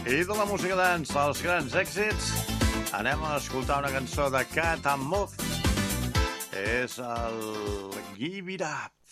I de la música dance, els grans èxits, anem a escoltar una cançó de Cat and Moth. És el Give It Up.